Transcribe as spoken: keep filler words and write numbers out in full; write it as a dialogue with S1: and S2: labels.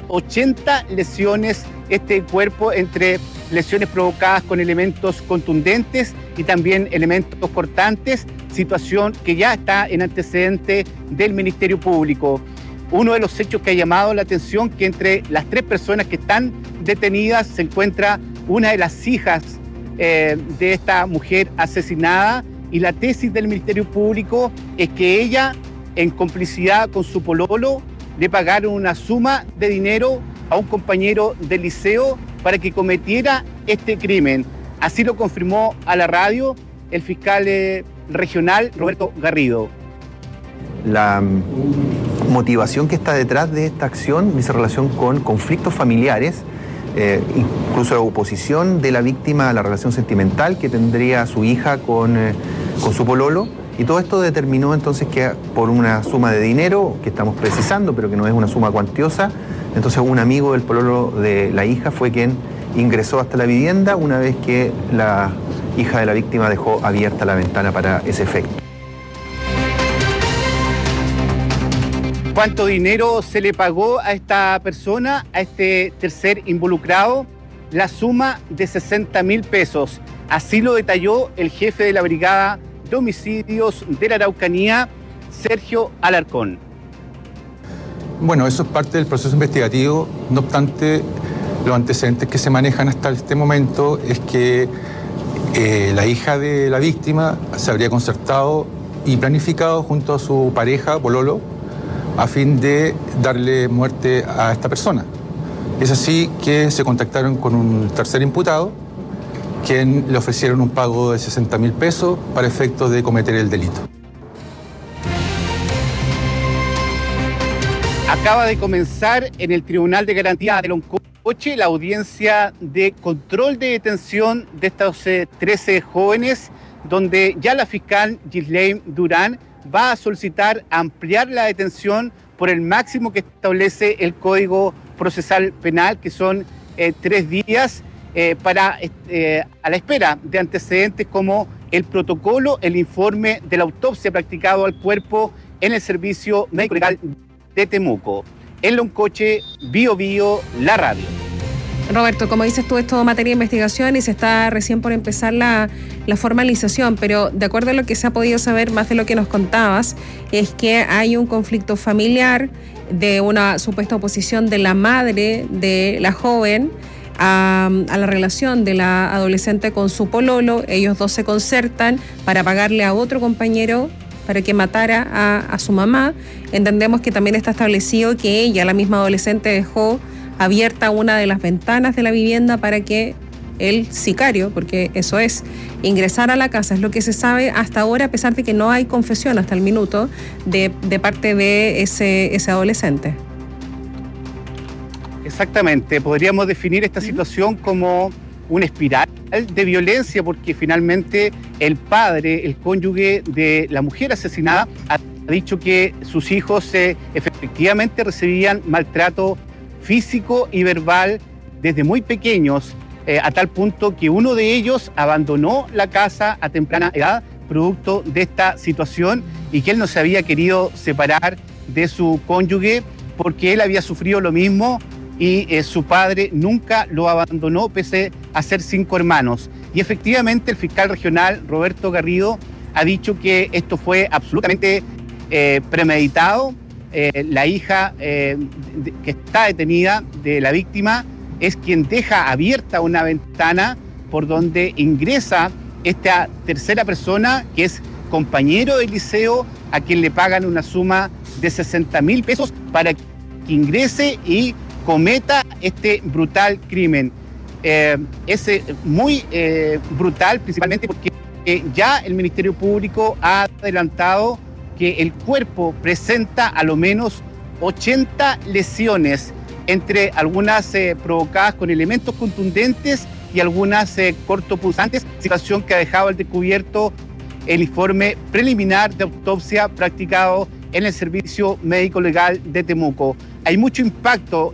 S1: ochenta lesiones este cuerpo, entre lesiones provocadas con elementos contundentes y también elementos cortantes, situación que ya está en antecedente del Ministerio Público. Uno de los hechos que ha llamado la atención, que entre las tres personas que están detenidas se encuentra una de las hijas eh, de esta mujer asesinada, y la tesis del Ministerio Público es que ella, en complicidad con su pololo, le pagaron una suma de dinero a un compañero del liceo para que cometiera este crimen. Así lo confirmó a la radio el fiscal eh, regional Roberto Garrido.
S2: La motivación que está detrás de esta acción dice relación con conflictos familiares, eh, incluso la oposición de la víctima a la relación sentimental que tendría su hija con, eh, con su pololo, y todo esto determinó entonces que por una suma de dinero, que estamos precisando, pero que no es una suma cuantiosa, entonces un amigo del pololo de la hija fue quien ingresó hasta la vivienda una vez que la hija de la víctima dejó abierta la ventana para ese efecto.
S1: ¿Cuánto dinero se le pagó a esta persona, a este tercer involucrado? La suma de sesenta mil pesos. Así lo detalló el jefe de la Brigada de Homicidios de la Araucanía, Sergio Alarcón.
S3: Bueno, eso es parte del proceso investigativo. No obstante, los antecedentes que se manejan hasta este momento es que eh, la hija de la víctima se habría concertado y planificado junto a su pareja, pololo, a fin de darle muerte a esta persona. Es así que se contactaron con un tercer imputado, quien le ofrecieron un pago de sesenta mil pesos para efectos de cometer el delito.
S1: Acaba de comenzar en el Tribunal de Garantía de Loncoche la audiencia de control de detención de estos eh, trece jóvenes, donde ya la fiscal Ghislaine Durán va a solicitar ampliar la detención por el máximo que establece el Código Procesal Penal, que son eh, tres días, eh, para, eh, a la espera de antecedentes como el protocolo, el informe de la autopsia practicado al cuerpo en el Servicio Médico Legal de Temuco. En Loncoche, Bio Bio, la radio.
S4: Roberto, como dices tú, es todo materia de investigación y se está recién por empezar la, la formalización, pero de acuerdo a lo que se ha podido saber, más de lo que nos contabas, es que hay un conflicto familiar de una supuesta oposición de la madre de la joven a, a la relación de la adolescente con su pololo. Ellos dos se concertan para pagarle a otro compañero para que matara a, a su mamá. Entendemos que también está establecido que ella, la misma adolescente, dejó abierta una de las ventanas de la vivienda para que el sicario, porque eso es, ingresara a la casa. Es lo que se sabe hasta ahora, a pesar de que no hay confesión hasta el minuto de, de parte de ese, ese adolescente.
S1: Exactamente, podríamos definir esta situación como una espiral de violencia, porque finalmente el padre, el cónyuge de la mujer asesinada, ha dicho que sus hijos eh, efectivamente recibían maltrato físico y verbal desde muy pequeños, eh, a tal punto que uno de ellos abandonó la casa a temprana edad, producto de esta situación, y que él no se había querido separar de su cónyuge porque él había sufrido lo mismo y eh, su padre nunca lo abandonó pese a ser cinco hermanos. Y efectivamente el fiscal regional Roberto Garrido ha dicho que esto fue absolutamente eh, premeditado. Eh, la hija eh, de, que está detenida de la víctima es quien deja abierta una ventana por donde ingresa esta tercera persona, que es compañero del liceo, a quien le pagan una suma de sesenta mil pesos para que ingrese y cometa este brutal crimen. Eh, es eh, muy eh, brutal, principalmente porque eh, ya el Ministerio Público ha adelantado que el cuerpo presenta a lo menos ochenta lesiones, entre algunas eh, provocadas con elementos contundentes y algunas eh, cortopunzantes, situación que ha dejado al descubierto el informe preliminar de autopsia practicado en el Servicio Médico Legal de Temuco. Hay mucho impacto